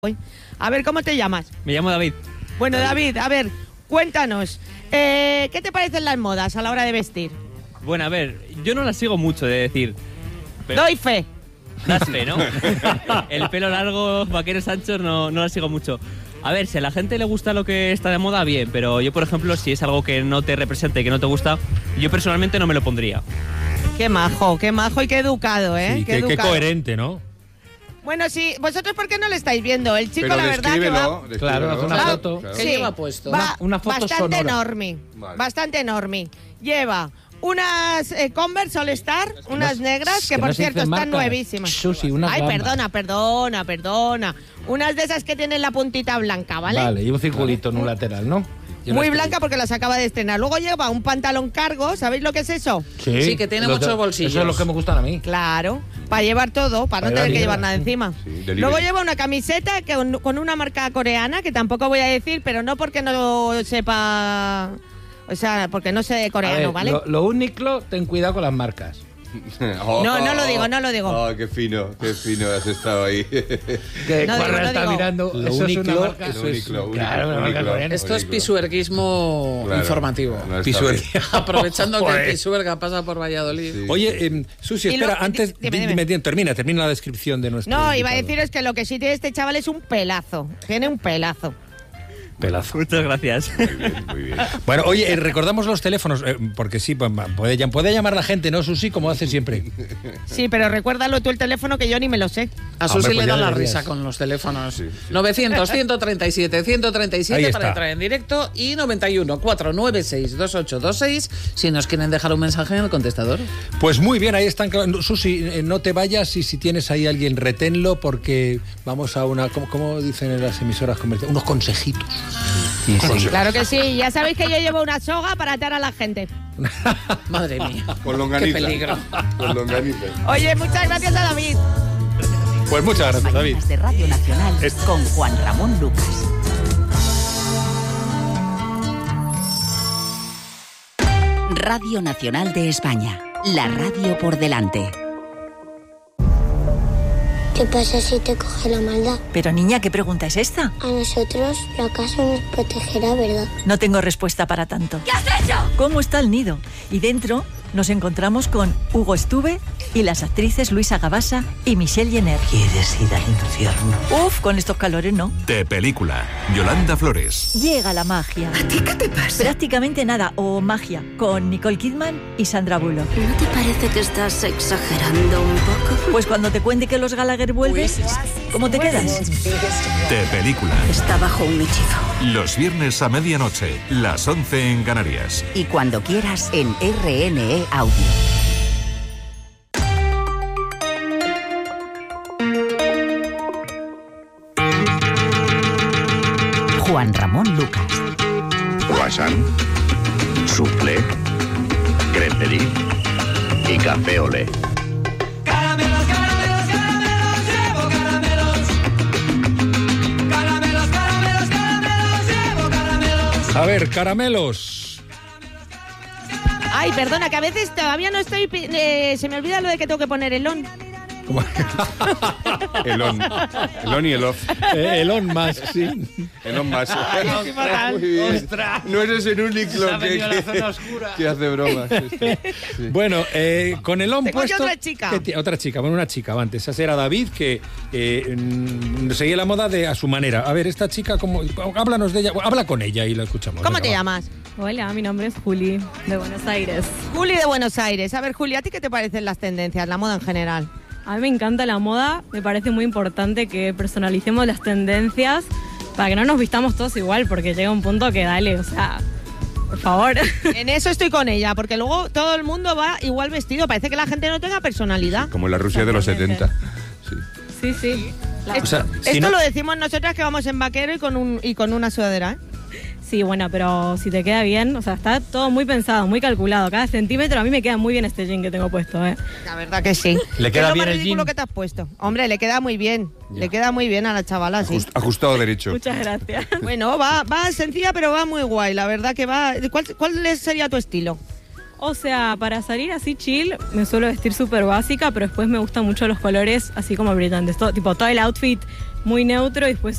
A ver, ¿cómo te llamas? Me llamo David. Bueno, David, a ver, cuéntanos, ¿qué te parecen las modas a la hora de vestir? Bueno, a ver, yo no las sigo mucho, de decir. Pero doy fe. Das fe, ¿no? El pelo largo, vaqueros anchos, no las sigo mucho. A ver, si a la gente le gusta lo que está de moda, bien, pero yo, por ejemplo, si es algo que no te representa y que no te gusta, yo personalmente no me lo pondría. Qué majo y qué educado, ¿eh? Sí, qué qué coherente, ¿no? Bueno, sí, vosotros ¿por qué no lo estáis viendo? El chico, pero la verdad que va... Claro, hace una foto. Claro. Sí, ¿Qué lleva puesto? Va una foto bastante sonora. enorme, Vale. bastante enorme. Lleva unas Converse All Star, unas negras, que que por no se cierto dicen están marcas. nuevísimas. Susi, unas Ay, gambas. perdona. Unas de esas que tienen la puntita blanca, ¿vale? Vale, y un circulito en un lateral, ¿no? Yo Muy las blanca porque las acaba de estrenar. Luego lleva un pantalón cargo, ¿sabéis lo que es eso? Sí, que tiene los muchos de- bolsillos. Eso es lo que me gustan a mí. Claro, para llevar todo, para no Para tener que llevar llevar nada encima. Sí, delivery. Luego lleva una camiseta con una marca coreana, que tampoco voy a decir, pero no porque no sepa... O sea, porque no sé de A coreano, ver, ¿vale? lo único, ten cuidado con las marcas. No lo digo. Oh, qué fino has estado ahí. Que No Juanra digo, está digo. mirando. Lo eso único, es una marca. eso es- Único, claro, una marca único. coreana. Esto es Ridículo. pisuerguismo Claro, informativo. no está Pisuerga. bien. Aprovechando que Joder. el pisuerga pasa por Valladolid. Sí. Oye, Susi, Y espera, lo- antes... dime. Termina la descripción de nuestro No, iba a invitado. deciros que lo que sí tiene este chaval es un pelazo. Tiene un pelazo. Pelazo. Muchas gracias. Muy bien. Bueno, oye, recordamos los teléfonos, porque sí, pues, puede llamar la gente, ¿no, Susi? Como hace siempre. Sí, pero recuérdalo tú el teléfono que yo ni me lo sé. A Hombre, Susi pues le ya da la deberías. risa con los teléfonos. Sí. 900-137-137 Ahí para está. entrar en directo y 91-496-2826 si nos quieren dejar un mensaje en el contestador. Pues muy bien, ahí están. Susi, no te vayas y si tienes ahí a alguien, reténlo porque vamos a una... ¿Cómo dicen en las emisoras comerciales? Unos consejitos. Claro que sí. Ya sabéis que yo llevo una soga para atar a la gente. Madre mía. Con longaniza. Qué peligro. Con longaniza. Oye, muchas gracias a David. Pues muchas gracias, David. Mañanas de Radio Nacional con Juan Ramón Lucas. Radio Nacional de España. La radio por delante. ¿Qué pasa si te coge la maldad? Pero niña, ¿qué pregunta es esta? A nosotros la casa nos protegerá, ¿verdad? No tengo respuesta para tanto. ¿Qué has hecho? ¿Cómo está el nido? Y dentro nos encontramos con Hugo Estuve y las actrices Luisa Gabasa y Michelle Jenner. ¿Quieres ir al infierno? Uf, con estos calores no. De película, Yolanda Flores. Llega la magia. ¿A ti qué te pasa? Prácticamente nada, o magia, con Nicole Kidman y Sandra Bullock. ¿No te parece que estás exagerando un poco? Pues cuando te cuente que los Gallagher vuelven, ¿cómo te quedas? De película, Está bajo un hechizo. los viernes a medianoche, las 11 en Canarias. Y cuando quieras en RNE Audio. Juan Ramón Lucas. Croissant, soufflé, creperie y café olé. A ver, caramelos. Ay, perdona, que a veces todavía no estoy... se me olvida lo de que tengo que poner el on. El on y el off. Elon Musk, sí. El on más. estoy fatal. Muy bien. ¡Ostras! No eres el único Se ha venido a la zona oscura. que hace bromas. Sí. Bueno, con Elon Tengo yo puesto... otra chica. Otra chica, bueno, una chica antes. Esa era David, que seguía la moda a su manera. A ver, esta chica, háblanos de ella. Habla con ella y la escuchamos. ¿Cómo Venga, te va. llamas? Hola, mi nombre es Juli, de Buenos Aires. Juli de Buenos Aires. A ver, Juli, ¿a ti qué te parecen las tendencias, la moda en general? A mí me encanta la moda, me parece muy importante que personalicemos las tendencias para que no nos vistamos todos igual, porque llega un punto que dale, o sea, por favor. En eso estoy con ella, porque luego todo el mundo va igual vestido. Parece que la gente no tenga personalidad. Como en la Rusia de los 70. Sí. Sí, sí. O sea, si Esto no- lo decimos nosotras que vamos en vaquero y con una sudadera, ¿eh? Sí, bueno, pero si te queda bien, o sea, está todo muy pensado, muy calculado. Cada centímetro a mí me queda muy bien este jean que tengo puesto, ¿eh? La verdad que sí. ¿Le ¿Qué queda es lo bien más el ridículo jean? que te has puesto? Hombre, le queda muy bien. Le queda muy bien a la chavala, sí. Ajustado derecho. Muchas gracias. Bueno, va sencilla, pero va muy guay. La verdad que va... ¿Cuál sería tu estilo? O sea, para salir así chill, me suelo vestir súper básica, pero después me gustan mucho los colores así como brillantes. Todo, tipo, todo el outfit muy neutro y después